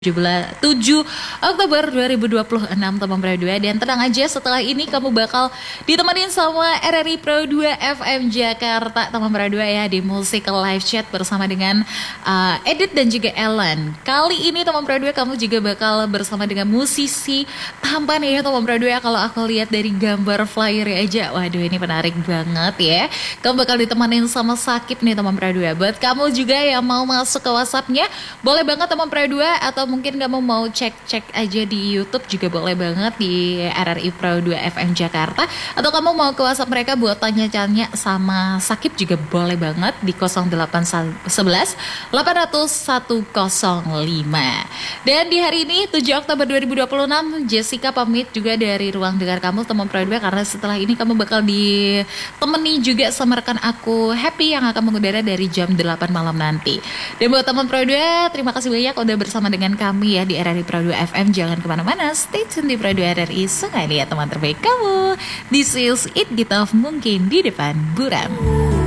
7 Oktober 2026 teman Pro 2. Dan tenang aja, setelah ini kamu bakal ditemenin sama RRI Pro 2 FM Jakarta teman Pro 2 ya, di Musical Live Chat bersama dengan Edit dan juga Ellen. Kali ini teman Pro 2 kamu juga bakal bersama dengan musisi tampan ya teman Pro 2. Kalau aku lihat dari gambar flyer aja, waduh ini menarik banget ya. Kamu bakal ditemenin sama Sakip nih teman Pro 2. Buat kamu juga yang mau masuk ke WhatsApp-nya, boleh banget teman Pro 2, atau mungkin kamu mau cek aja di YouTube juga boleh banget di RRI Pro 2 FM Jakarta, atau kamu mau ke WhatsApp mereka buat tanya-tanya sama Sakip juga boleh banget di 0811 800 105. Dan di hari ini 7 Oktober 2026 Jessica pamit juga dari ruang dengar kamu teman Pro 2, karena setelah ini kamu bakal ditemani juga sama rekan aku Happy yang akan mengudara dari jam 8 malam nanti. Dan buat teman Pro 2, terima kasih banyak udah bersama dengan kami ya di RRI Pro 2 FM. Jangan kemana-mana, stay tune di Pro 2 RRI. Sungai lihat teman terbaik kamu. This is It Gitu Mungkin di Depan Buram.